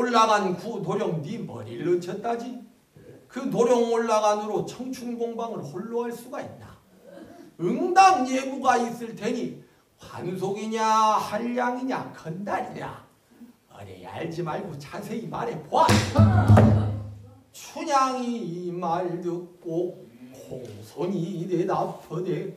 올라간 구 도령 네 머리를 얹혔다지. 그 도령 올라간으로 청춘공방을 홀로 할 수가 있나. 응당 예부가 있을 테니 환속이냐 한량이냐 건달이냐 어디 알지 말고 자세히 말해보아. 춘향이 이 말 듣고 공손히 대답하되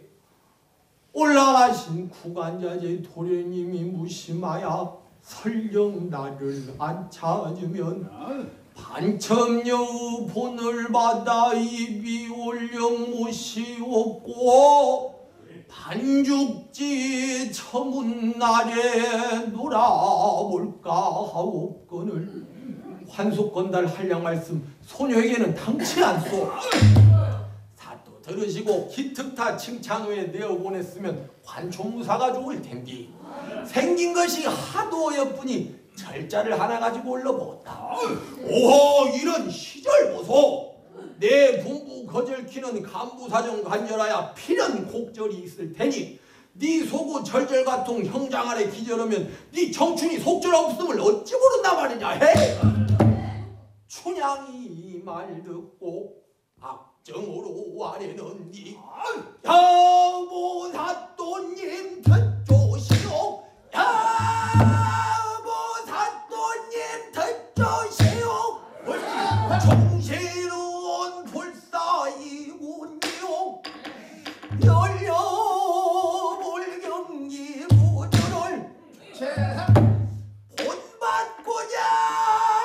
올라가신 구간자제 도련님이 무심하야 설령 나를 안 찾으면 반첨여의 본을 받아 입이 올려 모시옵고 반죽지 처문 날에 놀아볼까 하옵거늘. 환속건달 한량 말씀 소녀에게는 당치 않소. 사또 들으시고 기특타 칭찬 후에 내어보냈으면 관총무사가 좋을 텐디. 생긴 것이 하도 어여쁘니 절자를 하나 가지고 올라보았다. 오호 이런 시절 보소. 내 분부 거절키는 간부사정 간절하여 필연 곡절이 있을 테니 네 소구 절절가통 형장 아래 기절하면 네 청춘이 속절 없음을 어찌 모른다 말이냐. 해. 춘향이 이 말 듣고 악정으로 아래는 니